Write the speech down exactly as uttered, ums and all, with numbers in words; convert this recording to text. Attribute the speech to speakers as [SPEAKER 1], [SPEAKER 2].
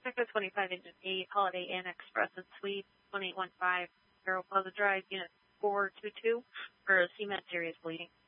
[SPEAKER 1] Echo twenty-five Engine eight, Holiday Inn Express and Suite, one eight one five, Aero Plaza Drive, Unit four two two, for C M E D serious bleeding.